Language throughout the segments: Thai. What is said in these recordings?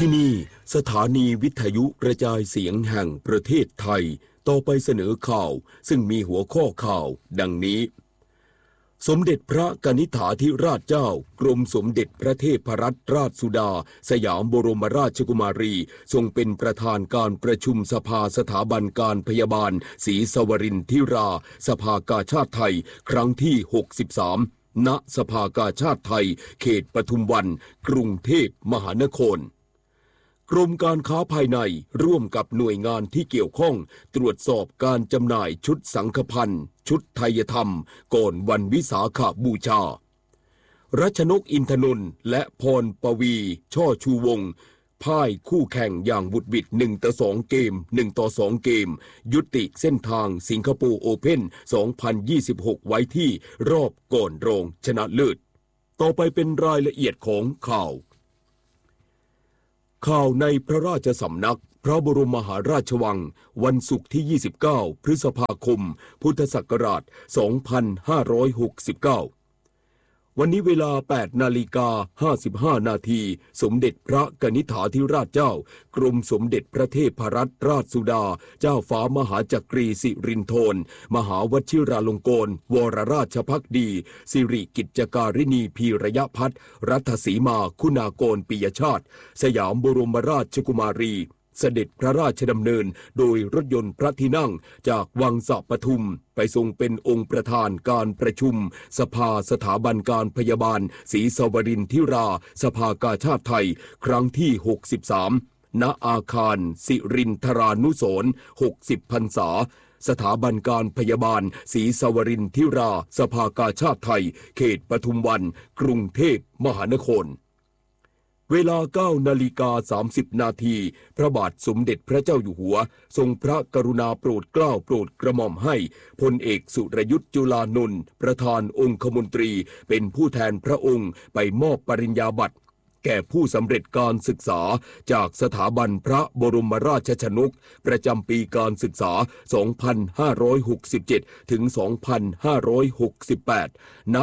ที่นี่สถานีวิทยุกระจายเสียงแห่งประเทศไทยต่อไปเสนอข่าวซึ่งมีหัวข้อข่าวดังนี้สมเด็จพระกนิษฐาธิราชเจ้ากรมสมเด็จพระเทพรัตนราชสุดาสยามบรมราชกุมารีทรงเป็นประธานการประชุมสภาสถาบันการพยาบาลศรีสวรินทิราสภากาชาดไทยครั้งที่63ณสภากาชาดไทยเขตปทุมวันกรุงเทพมหานครกรมการค้าภายในร่วมกับหน่วยงานที่เกี่ยวข้องตรวจสอบการจำหน่ายชุดสังฆพันธ์ชุดไทยธรรมก่อนวันวิสาขบูชารัชนกอินทนนท์และพรปวีช่อชูวงศ์พ่ายคู่แข่งอย่างบุดบิด1-2 เกม1-2 เกมยุติเส้นทางสิงคโปร์โอเพ่น2026ไว้ที่รอบก่อนรองชนะเลิศต่อไปเป็นรายละเอียดของข่าวในพระราชสำนักพระบรมมหาราชวังวันศุกร์ที่29พฤษภาคมพุทธศักราช2569วันนี้เวลา 8:55 นาทีสมเด็จพระกนิษฐาธิราชเจ้ากรมสมเด็จพระเทพรัตนราชสุดาเจ้าฟ้ามหาจักรีสิรินธรมหาวชิราลงกรณวรราชภักดีสิริกิจจการินีพีระยะพัฒน์รัตสีมาคุณากรปิยชาติสยามบรมราชกุมารีเสด็จพระราชดำเนินโดยรถยนต์พระที่นั่งจากวังสะปทุมไปทรงเป็นองค์ประธานการประชุมสภาสถาบันการพยาบาลศรีสวรินทิราสภากาชาดไทยครั้งที่63ณอาคารสิรินทรานุสรณ์60 พรรษาสถาบันการพยาบาลศรีสวรินทิราสภากาชาดไทยเขตปทุมวันกรุงเทพมหานครเวลา 9:30 นาทีพระบาทสมเด็จพระเจ้าอยู่หัวทรงพระกรุณาโปรดเกล้าโปรดกระหม่อมให้พลเอกสุรยุทธจุลานนท์ประธานองคมนตรีเป็นผู้แทนพระองค์ไปมอบปริญญาบัตรแก่ผู้สำเร็จการศึกษาจากสถาบันพระบรมราชชนกประจำปีการศึกษา 2567 ถึง 2568 ณ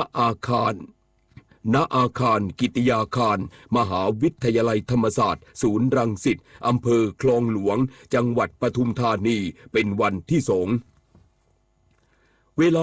อาคารกิติยาคารมหาวิทยาลัยธรรมศาสตร์ศูนย์รังสิตอำเภอคลองหลวงจังหวัดปทุมธานีเป็นวันที่2เวลา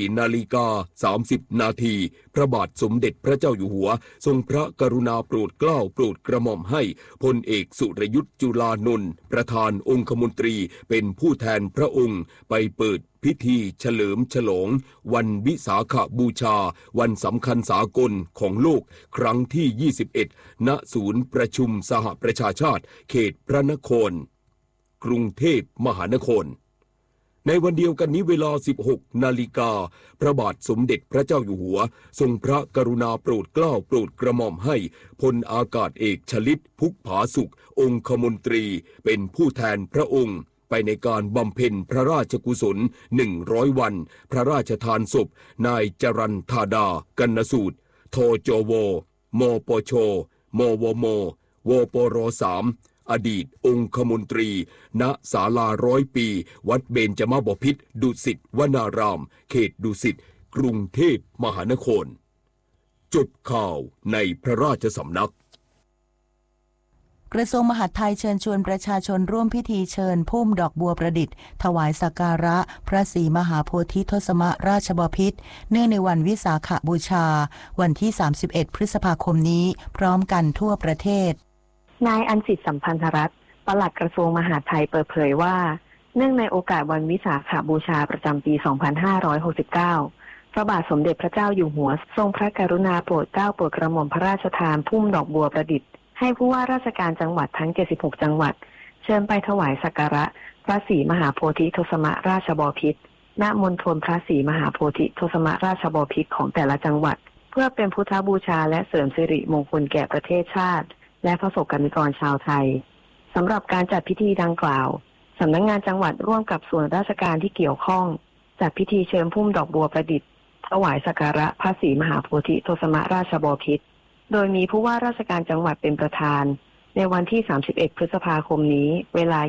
14:30 นาทีพระบาทสมเด็จพระเจ้าอยู่หัวทรงพระกรุณาโปรดเกล้าโปรดกระหม่อมให้พลเอกสุรยุทธจุลานนท์ประธานองคมนตรีเป็นผู้แทนพระองค์ไปเปิดพิธีเฉลิมฉลองวันวิสาขบูชาวันสำคัญสากลของโลกครั้งที่21ณศูนย์ประชุมสหประชาชาติเขตพระนครกรุงเทพมหานครในวันเดียวกันนี้เวลา 16 นาฬิกาพระบาทสมเด็จพระเจ้าอยู่หัวทรงพระกรุณาโปรดเกล้าโปรดกระหม่อมให้พลอากาศเอกชลิตพุกผาสุของคมนตรีเป็นผู้แทนพระองค์ไปในการบำเพ็ญพระราชกุศล100 วันพระราชทานศพนายจรัญธาดากนสูตรทจวมปชมวมวปร3อดีตองคมนตรีณศาลา100 ปีวัดเบญจมบพิตรดุสิตวนารามเขตดุสิตกรุงเทพมหานครจบข่าวในพระราชสำนักกระทรวงมหาดไทยเชิญชวนประชาชนร่วมพิธีเชิญพุ่มดอกบัวประดิษฐ์ถวายสักการะพระศรีมหาโพธิทศมราชบพิตรเนื่องในวันวิสาขบูชาวันที่31พฤษภาคมนี้พร้อมกันทั่วประเทศนายอัญสิทธิ์สัมพันธรัตน์ปลัดกระทรวงมหาดไทยเปิดเผยว่าเนื่องในโอกาสวันวิสาขบูชาประจำปี 2569 พระบาทสมเด็จพระเจ้าอยู่หัวทรงพระกรุณาโปรดเกล้าโปรดกระหม่อมพระราชทานพุ่มดอกบัวประดิษฐ์ให้ผู้ว่าราชการจังหวัดทั้ง76จังหวัดเชิญไปถวายสักการะพระศรีมหาโพธิทศมราชบพิตรณมณฑลพระศรีมหาโพธิทศมราชบพิตรของแต่ละจังหวัดเพื่อเป็นพุทธบูชาและเสริมสิริมงคลแก่ประเทศชาติและประสบกนิกรชาวไทยสำหรับการจัดพิธีดังกล่าวสำนักงานจังหวัดร่วมกับส่วนราชการที่เกี่ยวข้องจัดพิธีเชิญพุ่มดอกบัวประดิษฐ์ถวายสักการะพระศรีมหาโพธิทศมราชบพิตรโดยมีผู้ว่าราชการจังหวัดเป็นประธานในวันที่31พฤษภาคมนี้เวลา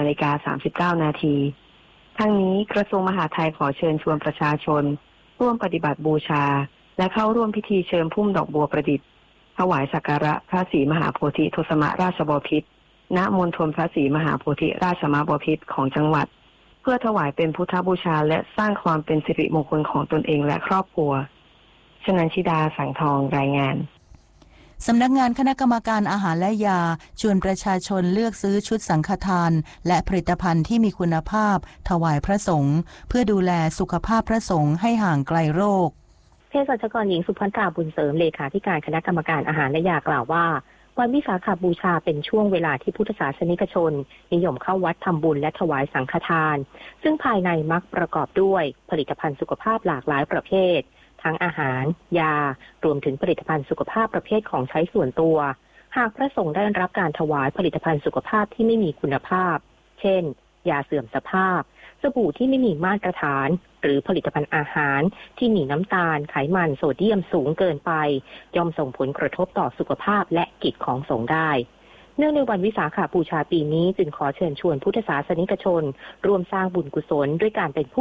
20:39 นาทีทั้งนี้กระทรวงมหาดไทยขอเชิญชวนประชาชนร่วมปฏิบัติบูชาและเข้าร่วมพิธีเชิญพุ่มดอกบัวประดิษฐ์ถถวายสักการะพระศรีมหาโพธิทศมราชบพิตรณมณฑลพระศรีมหาโพธิราชบพิตรของจังหวัดเพื่อถวายเป็นพุทธบูชาและสร้างความเป็นสิริมงคลของตนเองและครอบครัวชนันชิดาสังทองรายงานสำนักงานคณะกรรมการอาหารและยาชวนประชาชนเลือกซื้อชุดสังฆทานและผลิตภัณฑ์ที่มีคุณภาพถวายพระสงฆ์เพื่อดูแลสุขภาพพระสงฆ์ให้ห่างไกลโรคเภสัชกรหญิงสุภันตราบุญเสริมเลขาธิการคณะกรรมการอาหารและยากล่าวว่าวันวิสาขบูชาเป็นช่วงเวลาที่พุทธศาสนิกชนนิยมเข้าวัดทำบุญและถวายสังฆทานซึ่งภายในมักประกอบด้วยผลิตภัณฑ์สุขภาพหลากหลายประเภททั้งอาหารยารวมถึงผลิตภัณฑ์สุขภาพประเภทของใช้ส่วนตัวหากพระสงฆ์ได้รับการถวายผลิตภัณฑ์สุขภาพที่ไม่มีคุณภาพเช่นยาเสื่อมสภาพสบู่ที่ไม่มีมาตรฐานหรือผลิตภัณฑ์อาหารที่มีน้ำตาลไขมันโซเดียมสูงเกินไปย่อมส่งผลกระทบต่อสุขภาพและกิจของสงฆ์ได้เนื่องในวันวิสาขบูชาปีนี้จึงขอเชิญชวนพุทธศาสนิกชนร่วมสร้างบุญกุศลด้วยการเป็นผู้